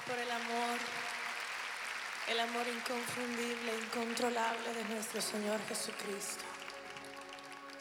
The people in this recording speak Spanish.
por el amor inconfundible, incontrolable de nuestro Señor Jesucristo.